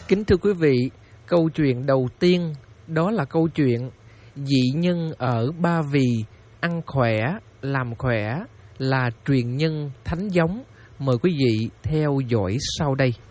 Kính thưa quý vị, câu chuyện đầu tiên đó là câu chuyện dị nhân ở Ba Vì ăn khỏe, làm khỏe là truyền nhân thánh giống. Mời quý vị theo dõi sau đây.